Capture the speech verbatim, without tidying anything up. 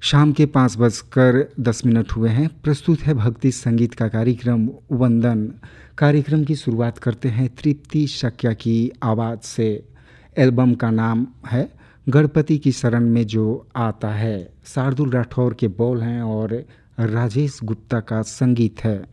शाम के पाँच बजकर दस मिनट हुए हैं। प्रस्तुत है भक्ति संगीत का कार्यक्रम वंदन। कार्यक्रम की शुरुआत करते हैं तृप्ति शक्या की आवाज़ से। एल्बम का नाम है गणपति की शरण में जो आता है। शार्दुल राठौर के बोल हैं और राजेश गुप्ता का संगीत है।